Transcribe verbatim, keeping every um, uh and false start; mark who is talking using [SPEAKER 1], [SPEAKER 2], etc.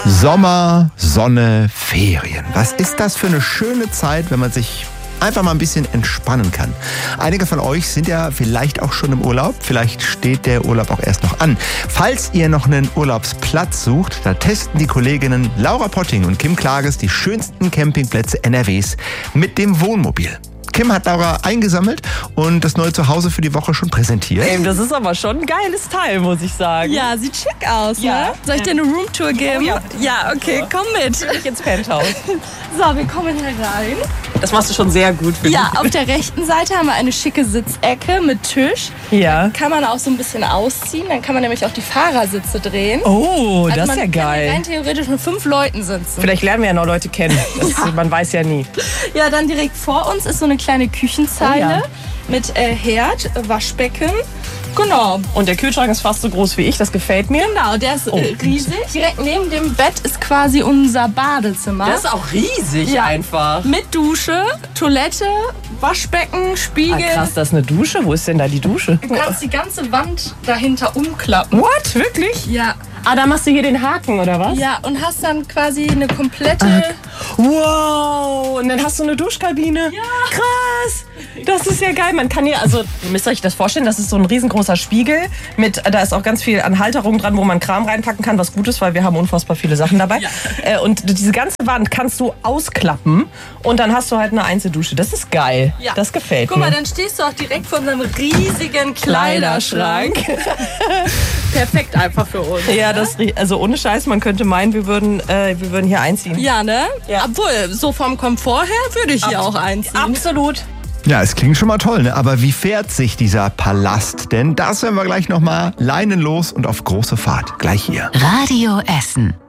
[SPEAKER 1] Sommer, Sonne, Ferien. Was ist das für eine schöne Zeit, wenn man sich einfach mal ein bisschen entspannen kann. Einige von euch sind ja vielleicht auch schon im Urlaub. Vielleicht steht der Urlaub auch erst noch an. Falls ihr noch einen Urlaubsplatz sucht, da testen die Kolleginnen Laura Potting und Kim Klages die schönsten Campingplätze N R Ws mit dem Wohnmobil. Kim hat Laura eingesammelt und das neue Zuhause für die Woche schon präsentiert.
[SPEAKER 2] Ey, das ist aber schon ein geiles Teil, muss ich sagen.
[SPEAKER 3] Ja, sieht schick aus,
[SPEAKER 2] Ja.
[SPEAKER 3] ne? Soll ich dir eine Roomtour geben?
[SPEAKER 2] Oh, ja.
[SPEAKER 3] Ja, okay, komm mit.
[SPEAKER 2] Ich ins Penthouse.
[SPEAKER 3] So, wir kommen herein.
[SPEAKER 2] Das machst du schon sehr gut, finde
[SPEAKER 3] Ja, auf der rechten Seite haben wir eine schicke Sitzecke mit Tisch.
[SPEAKER 2] ich. Ja.
[SPEAKER 3] Kann man auch so ein bisschen ausziehen, dann kann man nämlich auch die Fahrersitze drehen.
[SPEAKER 2] Oh,
[SPEAKER 3] Also
[SPEAKER 2] das
[SPEAKER 3] man
[SPEAKER 2] ist ja
[SPEAKER 3] kann
[SPEAKER 2] geil.
[SPEAKER 3] rein theoretisch mit fünf Leuten sitzen.
[SPEAKER 2] Vielleicht lernen wir ja noch Leute kennen. Das, Man weiß ja nie.
[SPEAKER 3] Ja, dann direkt vor uns ist so eine kleine Küchenzeile
[SPEAKER 2] Oh ja.
[SPEAKER 3] mit äh, Herd, Waschbecken. Genau.
[SPEAKER 2] Und der Kühlschrank ist fast so groß wie ich, das gefällt mir.
[SPEAKER 3] Genau, der ist
[SPEAKER 2] Oh.
[SPEAKER 3] äh, riesig. Direkt neben dem Bett ist quasi unser Badezimmer.
[SPEAKER 2] Das ist auch riesig
[SPEAKER 3] Ja.
[SPEAKER 2] einfach.
[SPEAKER 3] Mit Dusche, Toilette, Waschbecken,
[SPEAKER 2] Ah,
[SPEAKER 3] Spiegel.
[SPEAKER 2] krass, das ist eine Dusche. Wo ist denn da die Dusche?
[SPEAKER 3] Du kannst die ganze Wand dahinter umklappen.
[SPEAKER 2] What? Wirklich?
[SPEAKER 3] Ja.
[SPEAKER 2] Ah, da machst du hier den Haken, oder was?
[SPEAKER 3] Ja, und hast dann quasi eine komplette...
[SPEAKER 2] Wow, und dann hast du eine Duschkabine.
[SPEAKER 3] Ja.
[SPEAKER 2] Krass. Das ist ja geil. Man kann hier, also, ihr müsst euch das vorstellen, das ist so ein riesengroßer Spiegel. Mit, da ist auch ganz viel an Halterungen dran, wo man Kram reinpacken kann, was gut ist, weil wir haben unfassbar viele Sachen dabei.
[SPEAKER 3] Ja.
[SPEAKER 2] Äh, und diese ganze Wand kannst du ausklappen und dann hast du halt eine Einzeldusche. Das ist geil.
[SPEAKER 3] Ja.
[SPEAKER 2] Das gefällt
[SPEAKER 3] Guck
[SPEAKER 2] mir.
[SPEAKER 3] mal, dann stehst du auch direkt vor einem riesigen Kleiderschrank. Perfekt einfach für uns.
[SPEAKER 2] Ja, das, also ohne Scheiß, man könnte meinen, wir würden, äh, wir würden hier einziehen.
[SPEAKER 3] Ja, ne?
[SPEAKER 2] Ja.
[SPEAKER 3] Obwohl, so vom Komfort her würde ich hier auch einziehen.
[SPEAKER 2] Absolut.
[SPEAKER 1] Ja, es klingt schon mal toll, ne? Aber wie fährt sich dieser Palast denn? Das hören wir gleich nochmal. Leinen los und auf große Fahrt. Gleich hier.
[SPEAKER 4] Radio Essen.